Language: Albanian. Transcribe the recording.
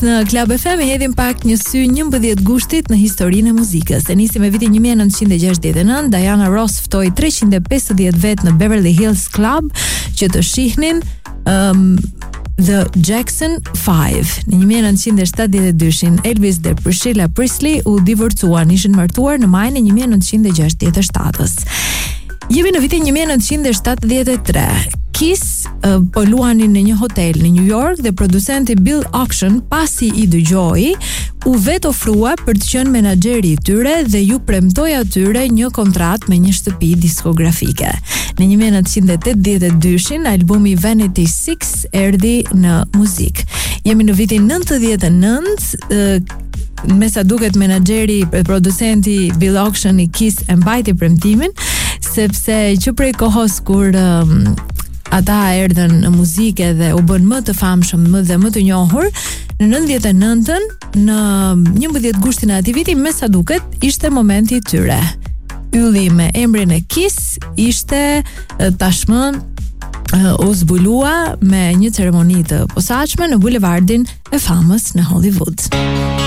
Në Club FM hedhim pak një sy 11 gushtit në historinë e muzikës. E nisi me vitin 1969, Diana Ross ftoi 350 vet në Beverly Hills Club që të shihnin The Jackson 5. Në 1972, Elvis dhe Priscilla Presley u divorcuan, ishin martuar në majin e 1967-s. Jemi në vitin 1973. Kiss po luanin në një hotel në New York dhe producenti Bill Auction, pasi i dëgjoi, u vet ofrua për të qenë menaxheri i tyre dhe ju premtoi atyre një kontratë me një shtëpi diskografike. Në 1982, albumi Vanity 6 erdhi në muzikë. Jemi në vitin 99, me sa duket menaxheri, producenti Bill Auction i Kiss e mbajti premtimin, sepse që prej kohës kur ata erdhën në muzikë dhe u bën më të famshëm dhe më të njohur, në 99-ën, në 11 gushtin e atij viti, me sa duket, ishte momenti i tyre. Ylli me emrin e Kiss ishte tashmë u zbulua me një ceremoni të posaçme në bulevardin e famës në Hollywood.